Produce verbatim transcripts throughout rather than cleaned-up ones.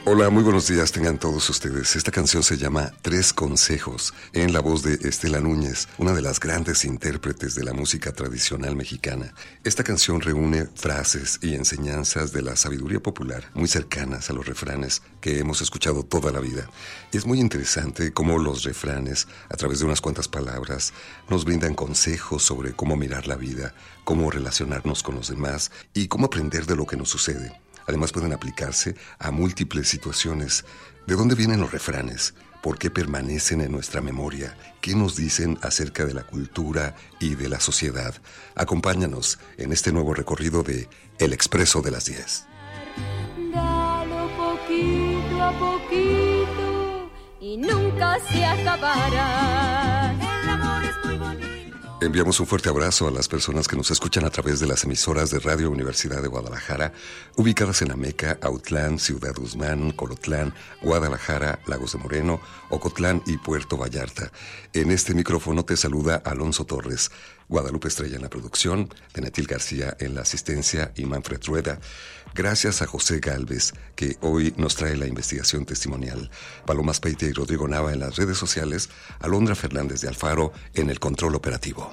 Hola, muy buenos días tengan todos ustedes. Esta canción se llama Tres Consejos, en la voz de Estela Núñez, una de las grandes intérpretes de la música tradicional mexicana. Esta canción reúne frases y enseñanzas de la sabiduría popular, muy cercanas a los refranes que hemos escuchado toda la vida. Y es muy interesante cómo los refranes, a través de unas cuantas palabras, nos brindan consejos sobre cómo mirar la vida, cómo relacionarnos con los demás y cómo aprender de lo que nos sucede. Además pueden aplicarse a múltiples situaciones. ¿De dónde vienen los refranes? ¿Por qué permanecen en nuestra memoria? ¿Qué nos dicen acerca de la cultura y de la sociedad? Acompáñanos en este nuevo recorrido de El Expreso de las diez. Dalo poquito a poquito y nunca se acabará. El amor es muy bonito. Enviamos un fuerte abrazo a las personas que nos escuchan a través de las emisoras de Radio Universidad de Guadalajara, ubicadas en Ameca, Autlán, Ciudad Guzmán, Colotlán, Guadalajara, Lagos de Moreno, Ocotlán y Puerto Vallarta. En este micrófono te saluda Alonso Torres, Guadalupe Estrella en la producción, Denetil García en la asistencia y Manfred Rueda. Gracias a José Galvez, que hoy nos trae la investigación testimonial. Paloma Speitia y Rodrigo Nava en las redes sociales. Alondra Fernández de Alfaro en el control operativo.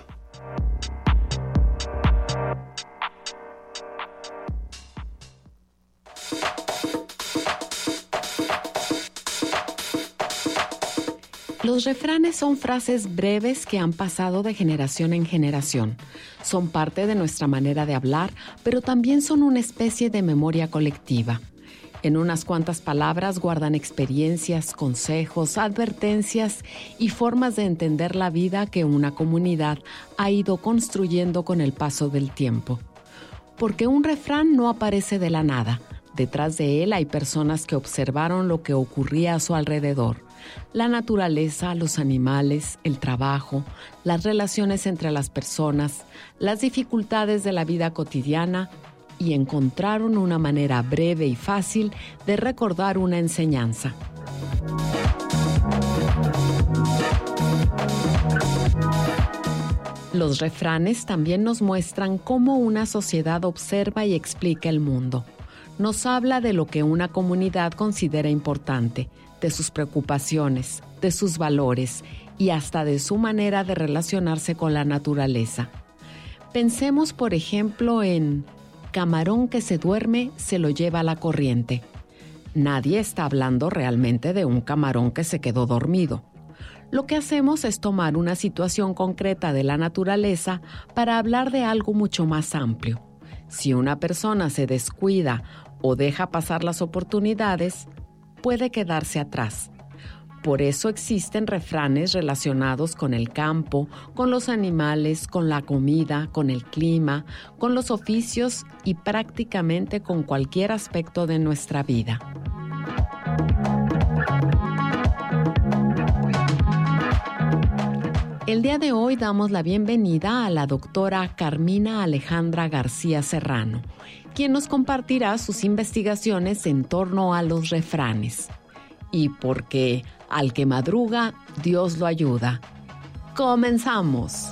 Los refranes son frases breves que han pasado de generación en generación. Son parte de nuestra manera de hablar, pero también son una especie de memoria colectiva. En unas cuantas palabras guardan experiencias, consejos, advertencias y formas de entender la vida que una comunidad ha ido construyendo con el paso del tiempo. Porque un refrán no aparece de la nada. Detrás de él hay personas que observaron lo que ocurría a su alrededor. La naturaleza, los animales, el trabajo, las relaciones entre las personas, las dificultades de la vida cotidiana y encontraron una manera breve y fácil de recordar una enseñanza. Los refranes también nos muestran cómo una sociedad observa y explica el mundo. Nos habla de lo que una comunidad considera importante, de sus preocupaciones, de sus valores y hasta de su manera de relacionarse con la naturaleza. Pensemos, por ejemplo, en camarón que se duerme se lo lleva la corriente. Nadie está hablando realmente de un camarón que se quedó dormido. Lo que hacemos es tomar una situación concreta de la naturaleza para hablar de algo mucho más amplio. Si una persona se descuida o deja pasar las oportunidades, puede quedarse atrás. Por eso existen refranes relacionados con el campo, con los animales, con la comida, con el clima, con los oficios y prácticamente con cualquier aspecto de nuestra vida. El día de hoy damos la bienvenida a la doctora Carmina Alejandra García Serrano, quien nos compartirá sus investigaciones en torno a los refranes. Y porque al que madruga, Dios lo ayuda. ¡Comenzamos!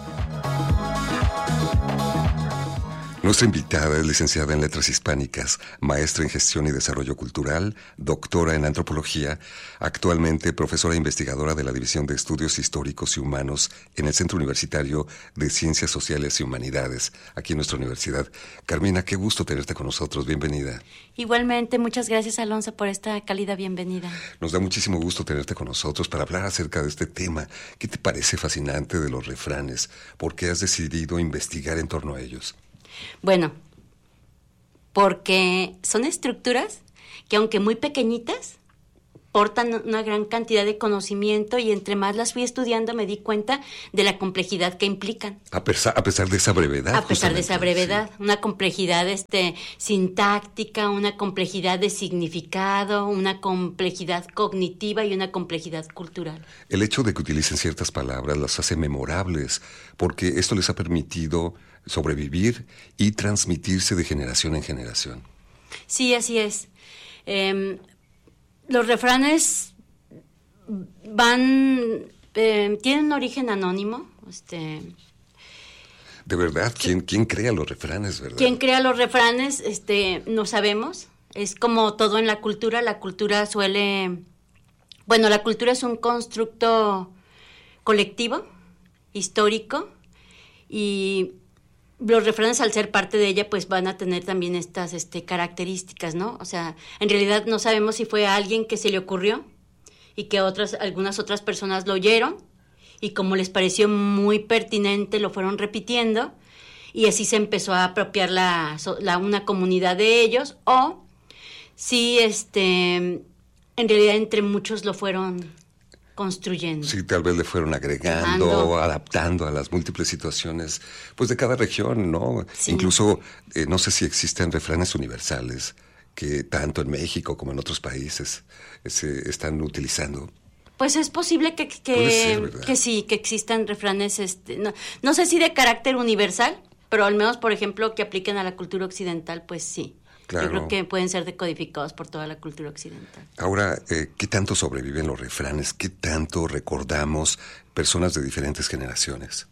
Nuestra invitada es licenciada en Letras Hispánicas, maestra en Gestión y Desarrollo Cultural, doctora en Antropología, actualmente profesora investigadora de la División de Estudios Históricos y Humanos en el Centro Universitario de Ciencias Sociales y Humanidades, aquí en nuestra universidad. Carmina, qué gusto tenerte con nosotros, bienvenida. Igualmente, muchas gracias, Alonso, por esta cálida bienvenida. Nos da muchísimo gusto tenerte con nosotros para hablar acerca de este tema. ¿Qué te parece fascinante de los refranes? ¿Por qué has decidido investigar en torno a ellos? Bueno, porque son estructuras que, aunque muy pequeñitas, portan una gran cantidad de conocimiento y entre más las fui estudiando me di cuenta de la complejidad que implican. A pesar, a pesar de esa brevedad. A pesar de esa brevedad, sí. Una complejidad este, sintáctica, una complejidad de significado, una complejidad cognitiva y una complejidad cultural. El hecho de que utilicen ciertas palabras las hace memorables, porque esto les ha permitido sobrevivir y transmitirse de generación en generación. Sí, así es. Eh, los refranes van, eh, tienen un origen anónimo. Este, ¿De verdad? ¿Quién, quién crea los refranes, verdad? ¿Quién crea los refranes? Este, no sabemos. Es como todo en la cultura, la cultura suele... Bueno, la cultura es un constructo colectivo, histórico, y los refranes, al ser parte de ella, pues van a tener también estas este, características, ¿no? O sea, en realidad no sabemos si fue a alguien que se le ocurrió y que otras, algunas otras personas lo oyeron, y como les pareció muy pertinente, lo fueron repitiendo, y así se empezó a apropiar la, la una comunidad de ellos, o si este, en realidad entre muchos lo fueron construyendo. Sí, tal vez le fueron agregando, Ando. adaptando a las múltiples situaciones, pues de cada región, ¿no? Sí. Incluso, eh, no sé si existen refranes universales que tanto en México como en otros países se están utilizando. Pues es posible que que, ser, que sí, que existan refranes, este, no, no sé si de carácter universal, pero al menos, por ejemplo, que apliquen a la cultura occidental, pues sí. Claro. Yo creo que pueden ser decodificados por toda la cultura occidental. Ahora, eh, ¿qué tanto sobreviven los refranes? ¿Qué tanto recordamos personas de diferentes generaciones?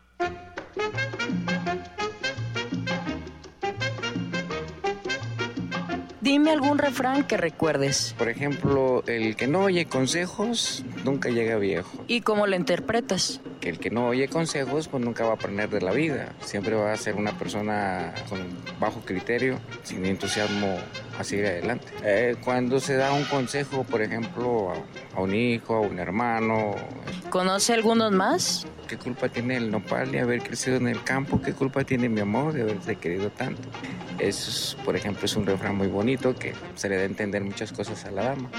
Dime algún refrán que recuerdes. Por ejemplo, el que no oye consejos nunca llega viejo. ¿Y cómo lo interpretas? Que el que no oye consejos pues nunca va a aprender de la vida. Siempre va a ser una persona con bajo criterio, sin entusiasmo a seguir adelante. Eh, cuando se da un consejo, por ejemplo, a, a un hijo, a un hermano. ¿Conoce algunos más? ¿Qué culpa tiene el nopal de haber crecido en el campo? ¿Qué culpa tiene mi amor de haberte querido tanto? Eso, por ejemplo, es un refrán muy bonito que se le da a entender muchas cosas a la dama.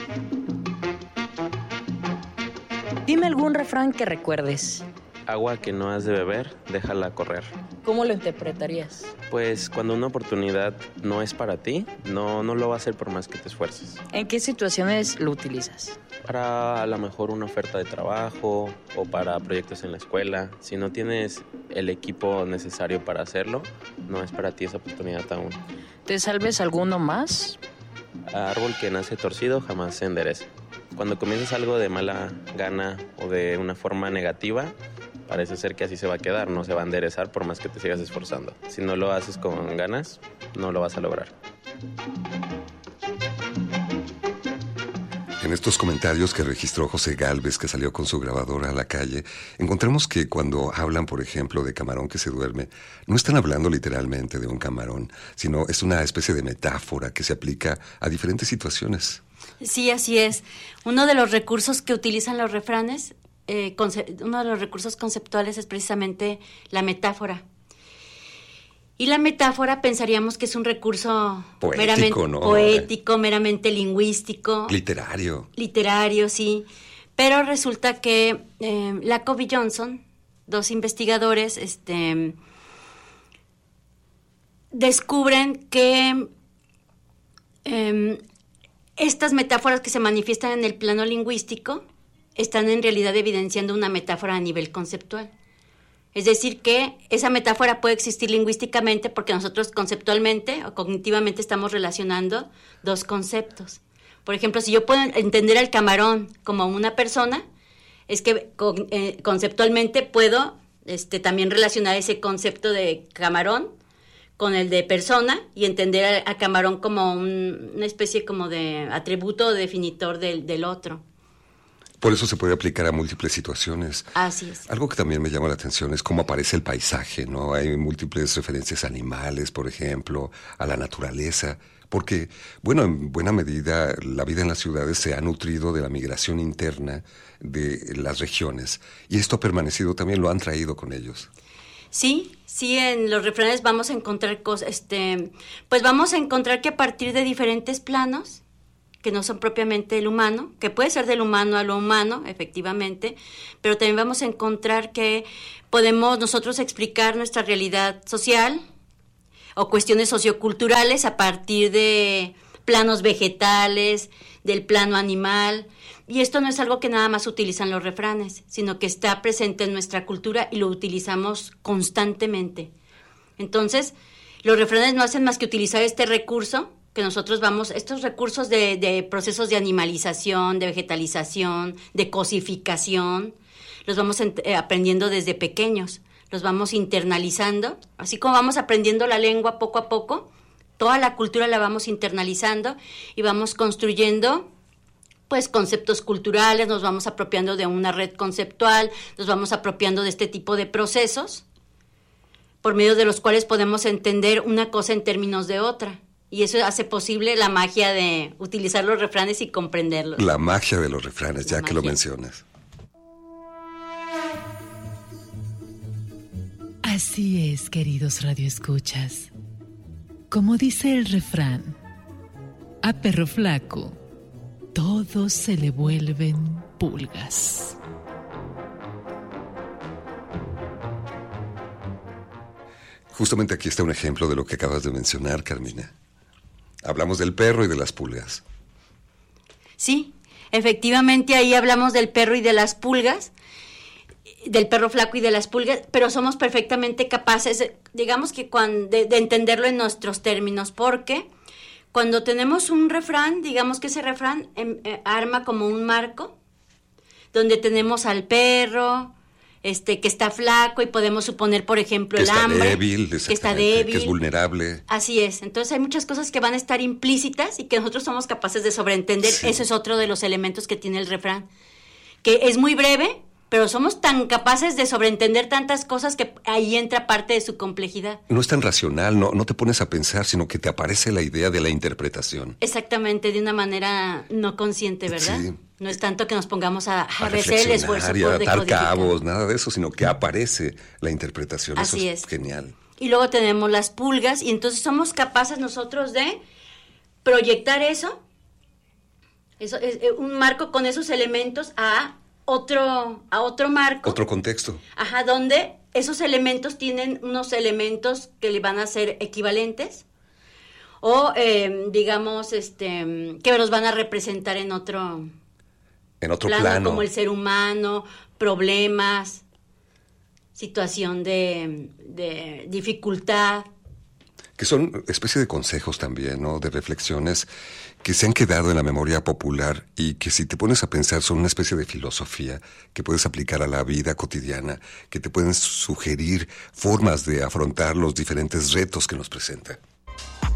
Dime algún refrán que recuerdes. Agua que no has de beber, déjala correr. ¿Cómo lo interpretarías? Pues cuando una oportunidad no es para ti, no, no lo va a hacer por más que te esfuerces. ¿En qué situaciones lo utilizas? Para a lo mejor una oferta de trabajo o para proyectos en la escuela. Si no tienes el equipo necesario para hacerlo, no es para ti esa oportunidad aún. ¿Te salves alguno más? Árbol que nace torcido jamás se endereza. Cuando comienzas algo de mala gana o de una forma negativa, parece ser que así se va a quedar, no se va a enderezar por más que te sigas esforzando. Si no lo haces con ganas, no lo vas a lograr. En estos comentarios que registró José Gálvez, que salió con su grabadora a la calle, encontramos que cuando hablan, por ejemplo, de camarón que se duerme, no están hablando literalmente de un camarón, sino es una especie de metáfora que se aplica a diferentes situaciones. Sí, así es. Uno de los recursos que utilizan los refranes, eh, conce- uno de los recursos conceptuales es precisamente la metáfora. Y la metáfora pensaríamos que es un recurso poético, meramente ¿no? poético, meramente lingüístico. Literario. Literario, sí. Pero resulta que eh, Lakoff y Johnson, dos investigadores, este, descubren que eh, estas metáforas que se manifiestan en el plano lingüístico están en realidad evidenciando una metáfora a nivel conceptual. Es decir, que esa metáfora puede existir lingüísticamente porque nosotros conceptualmente o cognitivamente estamos relacionando dos conceptos. Por ejemplo, si yo puedo entender al camarón como una persona, es que con, eh, conceptualmente puedo este, también relacionar ese concepto de camarón con el de persona y entender a, a camarón como un, una especie como de atributo o definitor del, del otro. Por eso se puede aplicar a múltiples situaciones. Así es. Algo que también me llama la atención es cómo aparece el paisaje, ¿no? Hay múltiples referencias a animales, por ejemplo, a la naturaleza, porque, bueno, en buena medida la vida en las ciudades se ha nutrido de la migración interna de las regiones, y esto ha permanecido también, lo han traído con ellos. Sí, sí, en los refranes vamos a encontrar cosas, este, pues vamos a encontrar que a partir de diferentes planos, que no son propiamente el humano, que puede ser del humano a lo humano, efectivamente, pero también vamos a encontrar que podemos nosotros explicar nuestra realidad social o cuestiones socioculturales a partir de planos vegetales, del plano animal, y esto no es algo que nada más utilizan los refranes, sino que está presente en nuestra cultura y lo utilizamos constantemente. Entonces, los refranes no hacen más que utilizar este recurso que nosotros vamos, estos recursos de, de procesos de animalización, de vegetalización, de cosificación, los vamos ent- eh, aprendiendo desde pequeños, los vamos internalizando, así como vamos aprendiendo la lengua poco a poco, toda la cultura la vamos internalizando y vamos construyendo pues conceptos culturales, nos vamos apropiando de una red conceptual, nos vamos apropiando de este tipo de procesos por medio de los cuales podemos entender una cosa en términos de otra. Y eso hace posible la magia de utilizar los refranes y comprenderlos. La magia de los refranes, ya La que magia. lo mencionas. Así es, queridos radioescuchas. Como dice el refrán, a perro flaco, todos se le vuelven pulgas. Justamente aquí está un ejemplo de lo que acabas de mencionar, Carmina. Hablamos del perro y de las pulgas. Sí, efectivamente ahí hablamos del perro y de las pulgas, del perro flaco y de las pulgas, pero somos perfectamente capaces, de, digamos que cuando, de, de entenderlo en nuestros términos, porque cuando tenemos un refrán, digamos que ese refrán eh, eh, arma como un marco, donde tenemos al perro, este, que está flaco y podemos suponer, por ejemplo, Que el está hambre, débil, que está exactamente, débil, que es vulnerable. Así es. Entonces hay muchas cosas que van a estar implícitas y que nosotros somos capaces de sobreentender. Sí. Eso es otro de los elementos que tiene el refrán, que es muy breve, pero somos tan capaces de sobreentender tantas cosas que ahí entra parte de su complejidad. No es tan racional, no, no te pones a pensar, sino que te aparece la idea de la interpretación. Exactamente, de una manera no consciente, ¿verdad? Sí. No es tanto que nos pongamos a, a, A hacer el esfuerzo reflexionar y por a atar decodificar. cabos, nada de eso, sino que aparece la interpretación. Así eso es, es. Genial. Y luego tenemos las pulgas, y entonces somos capaces nosotros de proyectar eso, eso es un marco con esos elementos a otro, a otro marco. Otro contexto. Ajá, donde esos elementos tienen unos elementos que le van a ser equivalentes o eh, digamos este que los van a representar en otro En otro plano, plano. como el ser humano, problemas, situación de, de dificultad. Que son especie de consejos también, ¿no? De reflexiones que se han quedado en la memoria popular y que si te pones a pensar son una especie de filosofía que puedes aplicar a la vida cotidiana, que te pueden sugerir formas de afrontar los diferentes retos que nos presentan.